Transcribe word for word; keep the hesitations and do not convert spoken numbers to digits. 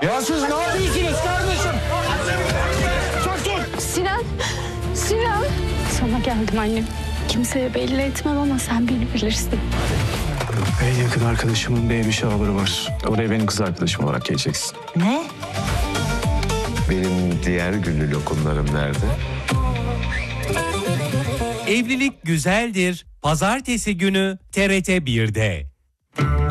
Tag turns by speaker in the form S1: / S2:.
S1: Ya siz ne yapıyorsunuz kardeşim?
S2: Sinan, Sinan. Sana geldim annem. Kimseye belli etmem ama sen beni bilirsin.
S3: En yakın arkadaşımın baby shower'ı var. Oraya benim kız arkadaşım olarak geleceksin.
S4: Ne?
S5: Benim diğer güllü lokumlarım nerede?
S6: Evlilik Güzeldir. Pazartesi günü T R T bir'de.